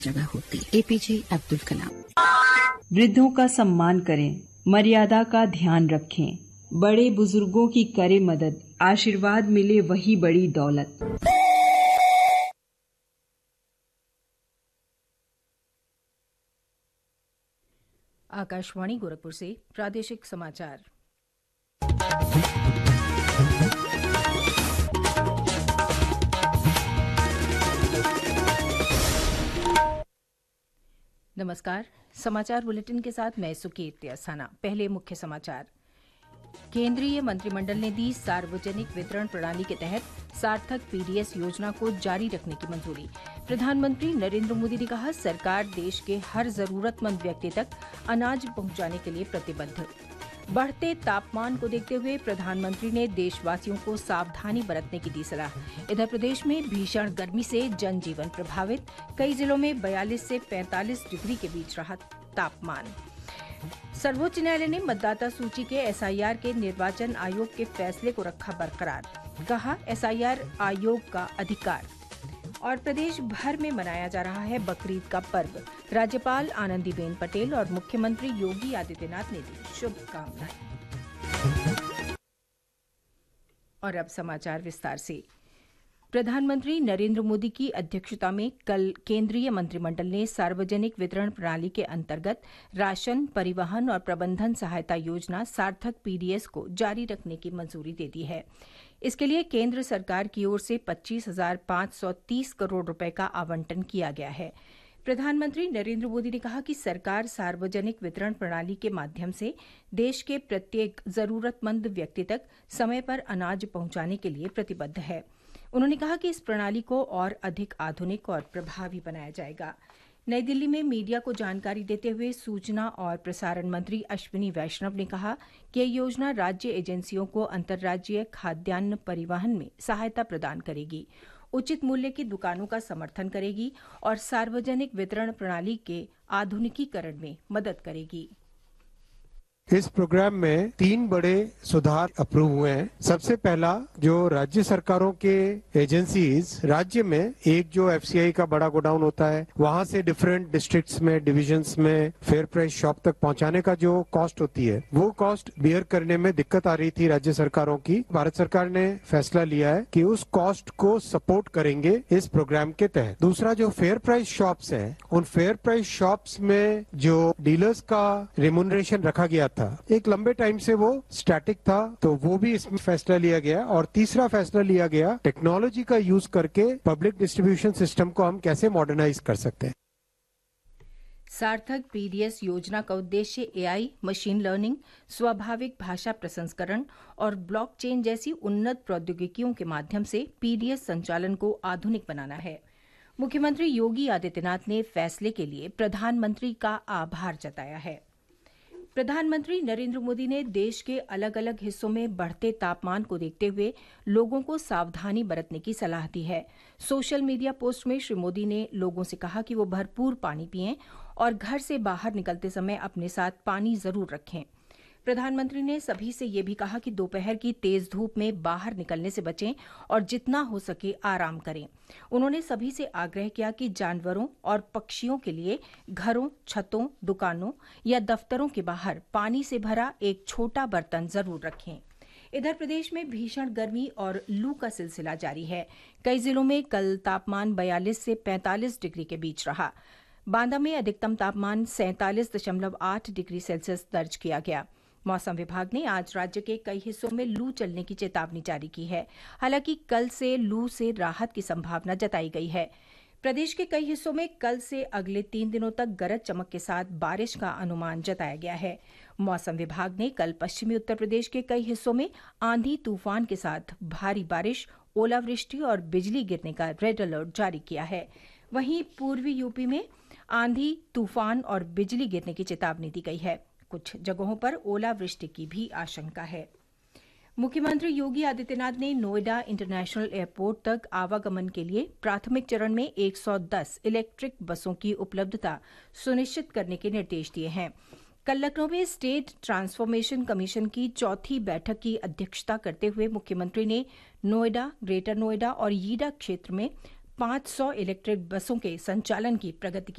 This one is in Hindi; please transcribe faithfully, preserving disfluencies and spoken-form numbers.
जगह होती। एपीजे अब्दुल कलाम। वृद्धों का सम्मान करें, मर्यादा का ध्यान रखें, बड़े बुजुर्गों की करें मदद, आशीर्वाद मिले वही बड़ी दौलत। आकाशवाणी गोरखपुर से प्रादेशिक समाचार। नमस्कार, समाचार बुलेटिन के साथ मैं सुकीर्ति अस्थाना। पहले मुख्य समाचार। केंद्रीय मंत्रिमंडल ने दी सार्वजनिक वितरण प्रणाली के तहत सार्थक पीडीएस योजना को जारी रखने की मंजूरी। प्रधानमंत्री नरेंद्र मोदी ने कहा, सरकार देश के हर जरूरतमंद व्यक्ति तक अनाज पहुंचाने के लिए प्रतिबद्ध। बढ़ते तापमान को देखते हुए प्रधानमंत्री ने देशवासियों को सावधानी बरतने की दी सलाह। इधर प्रदेश में भीषण गर्मी से जनजीवन प्रभावित, कई जिलों में बयालीस से पैंतालीस डिग्री के बीच रहा तापमान। सर्वोच्च न्यायालय ने मतदाता सूची के एसआईआर के निर्वाचन आयोग के फैसले को रखा बरकरार। कहा, एसआईआर आयोग का अधिकार। और प्रदेश भर में मनाया जा रहा है बकरीद का पर्व। राज्यपाल आनंदीबेन पटेल और मुख्यमंत्री योगी आदित्यनाथ ने दी शुभकामनाएं। और अब समाचार विस्तार से। प्रधानमंत्री नरेंद्र मोदी की अध्यक्षता में कल केंद्रीय मंत्रिमंडल ने सार्वजनिक वितरण प्रणाली के अंतर्गत राशन, परिवहन और प्रबंधन सहायता योजना सार्थक पीडीएस को जारी रखने की मंजूरी दे दी है। इसके लिए केंद्र सरकार की ओर से पच्चीस हजार पांच सौ तीस करोड़ रुपए का आवंटन किया गया है। प्रधानमंत्री नरेंद्र मोदी ने कहा कि सरकार सार्वजनिक वितरण प्रणाली के माध्यम से देश के प्रत्येक जरूरतमंद व्यक्ति तक समय पर अनाज पहुंचाने के लिए प्रतिबद्ध है। उन्होंने कहा कि इस प्रणाली को और अधिक आधुनिक और प्रभावी बनाया जाएगा। नई दिल्ली में मीडिया को जानकारी देते हुए सूचना और प्रसारण मंत्री अश्विनी वैष्णव ने कहा कि यह योजना राज्य एजेंसियों को अंतर्राज्यीय खाद्यान्न परिवहन में सहायता प्रदान करेगी, उचित मूल्य की दुकानों का समर्थन करेगी और सार्वजनिक वितरण प्रणाली के आधुनिकीकरण में मदद करेगी। इस प्रोग्राम में तीन बड़े सुधार अप्रूव हुए हैं। सबसे पहला, जो राज्य सरकारों के एजेंसीज राज्य में एक जो एफसीआई का बड़ा गोडाउन होता है, वहां से डिफरेंट डिस्ट्रिक्ट्स में, डिविजन्स में फेयर प्राइस शॉप तक पहुंचाने का जो कॉस्ट होती है, वो कॉस्ट बियर करने में दिक्कत आ रही थी राज्य सरकारों की। भारत सरकार ने फैसला लिया है कि उस कॉस्ट को सपोर्ट करेंगे इस प्रोग्राम के तहत। दूसरा, जो फेयर प्राइस शॉप्स है, उन फेयर प्राइस शॉप्स में जो डीलर्स का रेमुनरेशन रखा गया था, एक लंबे टाइम से वो स्टैटिक था, तो वो भी इसमें फैसला लिया गया। और तीसरा फैसला लिया गया, टेक्नोलॉजी का यूज करके पब्लिक डिस्ट्रीब्यूशन सिस्टम को हम कैसे मॉडर्नाइज कर सकते हैं। सार्थक पीडीएस योजना का उद्देश्य एआई, मशीन लर्निंग, स्वाभाविक भाषा प्रसंस्करण और ब्लॉकचेन जैसी उन्नत प्रौद्योगिकियों के माध्यम से पीडीएस संचालन को आधुनिक बनाना है। मुख्यमंत्री योगी आदित्यनाथ ने फैसले के लिए प्रधानमंत्री का आभार जताया है। प्रधानमंत्री नरेंद्र मोदी ने देश के अलग अलग हिस्सों में बढ़ते तापमान को देखते हुए लोगों को सावधानी बरतने की सलाह दी है। सोशल मीडिया पोस्ट में श्री मोदी ने लोगों से कहा कि वो भरपूर पानी पिएं और घर से बाहर निकलते समय अपने साथ पानी जरूर रखें। प्रधानमंत्री ने सभी से ये भी कहा कि दोपहर की तेज धूप में बाहर निकलने से बचें और जितना हो सके आराम करें। उन्होंने सभी से आग्रह किया कि जानवरों और पक्षियों के लिए घरों, छतों, दुकानों या दफ्तरों के बाहर पानी से भरा एक छोटा बर्तन जरूर रखें। इधर प्रदेश में भीषण गर्मी और लू का सिलसिला जारी है। कई जिलों में कल तापमान बयालीस से पैंतालीस डिग्री के बीच रहा। बांदा में अधिकतम तापमान सैंतालीस दशमलव आठ डिग्री सेल्सियस दर्ज किया गया। मौसम विभाग ने आज राज्य के कई हिस्सों में लू चलने की चेतावनी जारी की है। हालांकि कल से लू से राहत की संभावना जताई गई है। प्रदेश के कई हिस्सों में कल से अगले तीन दिनों तक गरज चमक के साथ बारिश का अनुमान जताया गया है। मौसम विभाग ने कल पश्चिमी उत्तर प्रदेश के कई हिस्सों में आंधी तूफान के साथ भारी बारिश, ओलावृष्टि और बिजली गिरने का रेड अलर्ट जारी किया है। वहीं पूर्वी यूपी में आंधी तूफान और बिजली गिरने की चेतावनी दी गई है। कुछ जगहों पर ओलावृष्टि की भी आशंका है। मुख्यमंत्री योगी आदित्यनाथ ने नोएडा इंटरनेशनल एयरपोर्ट तक आवागमन के लिए प्राथमिक चरण में एक सौ दस इलेक्ट्रिक बसों की उपलब्धता सुनिश्चित करने के निर्देश दिए हैं। कल लखनऊ में स्टेट ट्रांसफॉर्मेशन कमीशन की चौथी बैठक की अध्यक्षता करते हुए मुख्यमंत्री ने नोएडा, ग्रेटर नोएडा और यीडा क्षेत्र में पाँच सौ इलेक्ट्रिक बसों के संचालन की प्रगति की